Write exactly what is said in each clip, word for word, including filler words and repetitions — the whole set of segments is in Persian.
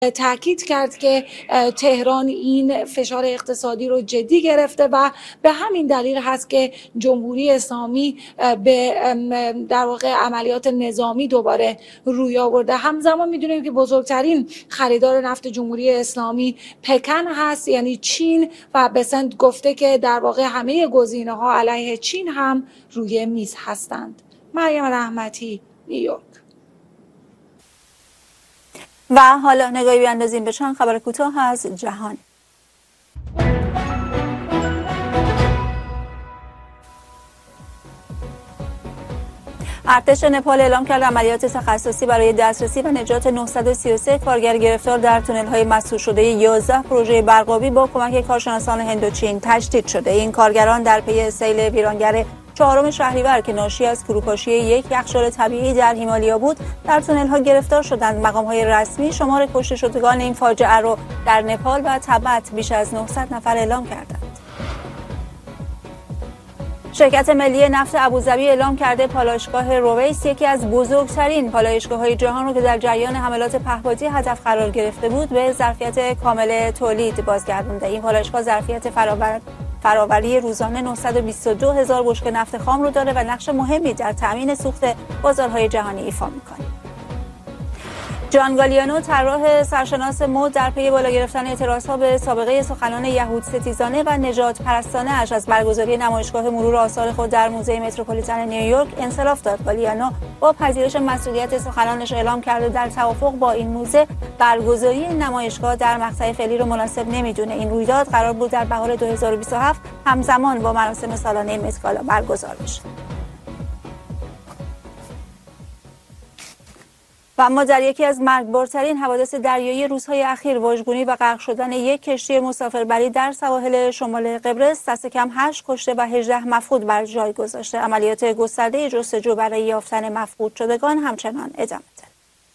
تاکید کرد که تهران این فشار اقتصادی رو جدی گرفته و به همین دلیل هست که جمهوری اسلامی به در واقع عملیات نظامی دوباره روی آورده. همزمان میدونیم که بزرگترین خریدار نفت جمهوری اسلامی پکن هست، یعنی چین، و بسنت گفته که در واقع همه گزینه‌ها علیه چین هم روی میز هستند. مریم رحمتی، نیویورک. و حالا نگاهی بیاندازیم به چند خبر کوتاه از جهان. ارتش نپال اعلام کرد عملیات تخصصی برای دسترسی و نجات نهصد و سی و سه کارگر گرفتار در تونل‌های مسدود شده یازده پروژه برق‌آبی با کمک کارشناسان هند و چین تشدید شده. این کارگران در پی سیل ویرانگر چهارم شهریور که ناشی از فروپاشی یک یخچال طبیعی در هیمالیا بود در تونل‌ها گرفتار شدند. مقام‌های رسمی شمار کشته شدگان این فاجعه را در نپال و تبت بیش از نهصد نفر اعلام کردند. شرکت ملی نفت ابوظبی اعلام کرده پالایشگاه رویس یکی از بزرگترین پالایشگاه‌های جهان را که در جریان حملات پهپادی هدف قرار گرفته بود به ظرفیت کامل تولید بازگردانده. این پالایشگاه ظرفیت فراور فراوری روزانه نهصد و بیست و دو هزار بشکه نفت خام رو داره و نقش مهمی در تامین سوخت بازارهای جهانی ایفا می‌کنه. جان گالیانو، طراح سرشناس مد، در پی بالا گرفتن اعتراضها به سابقه سخنان یهود ستیزانه و نجات پرستانه اش از برگزاری نمایشگاه مرور آثار خود در موزه متروپولیتن نیویورک انصراف داد. گالیانو با پذیرش مسئولیت سخنانش اعلام کرده در توافق با این موزه برگزاری نمایشگاه در مقطع فعلی رو مناسب نمیدونه. این رویداد قرار بود در بهار دو هزار و بیست و هفت همزمان با مراسم سالانه مت‌گالا برگزار بشه. و اما در یکی از مرگبارترین حوادث دریایی روزهای اخیر، واژگونی و غرق شدن یک کشتی مسافربری در سواحل شمال قبرس، دست کم هشت کشته و هجده مفقود بر جای گذاشته. عملیات گسترده جستجو برای یافتن مفقود شدگان همچنان ادامه دارد.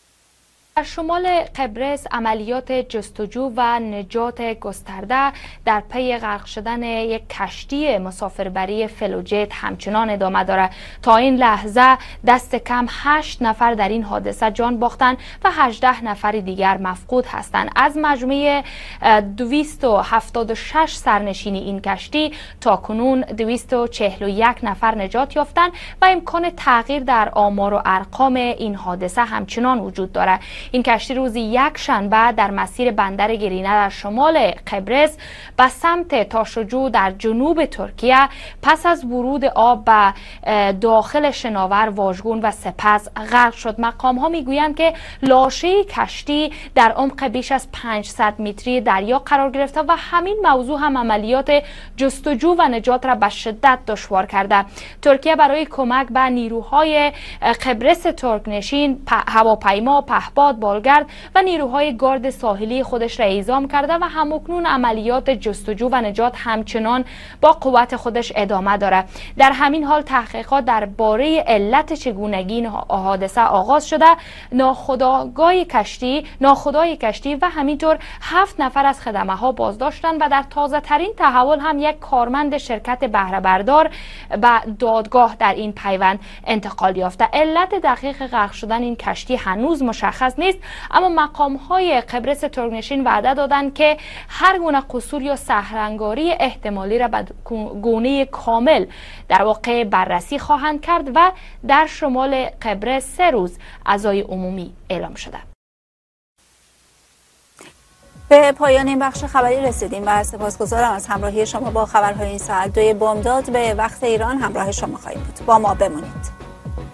در شمال قبرس عملیات جستجو و نجات گسترده در پی غرق شدن یک کشتی مسافربری فلوجت همچنان ادامه دارد. تا این لحظه دست کم هشت نفر در این حادثه جان باختند و هجده نفر دیگر مفقود هستند. از مجموع دویست و هفتاد و شش سرنشین این کشتی تا کنون دویست و چهل و یک نفر نجات یافتند و امکان تغییر در آمار و ارقام این حادثه همچنان وجود دارد. این کشتی روزی یک شنبه در مسیر بندر گرینه در شمال قبرس به سمت تاشوجو در جنوب ترکیه پس از ورود آب به داخل شناور واژگون و سپس غرق شد. مقام ها میگویند که لاشه کشتی در عمق بیش از پانصد متری دریا قرار گرفته و همین موضوع هم عملیات جستجو و نجات را به شدت دشوار کرده. ترکیه برای کمک به نیروهای قبرس ترکنشین هواپیما، پهپاد، بالگرد و نیروهای گارد ساحلی خودش را اعزام کرده و همکنون عملیات جستجو و نجات همچنان با قوت خودش ادامه دارد. در همین حال تحقیقات درباره علت چگونگی این حادثه آغاز شده. ناخودآگاه کشتی، ناخدای کشتی و همینطور هفت نفر از خدمه ها بازداشتند و در تازه ترین تحول هم یک کارمند شرکت بهره بردار به دادگاه در این پیوند انتقال یافته. علت دقیق غرق شدن این کشتی هنوز مشخص نیست، اما مقام های قبرس ترکنشین وعده دادند که هر گونه قصور یا سحرنگاری احتمالی را به گونه کامل در واقع بررسی خواهند کرد و در شمال قبرس سه روز عزای عمومی اعلام شده. به پایان این بخش خبری رسیدیم و سپاسگزارم از همراهی شما با خبرهای این ساعت. دوی بامداد به وقت ایران همراه شما خواهیم بود. با ما بمونید.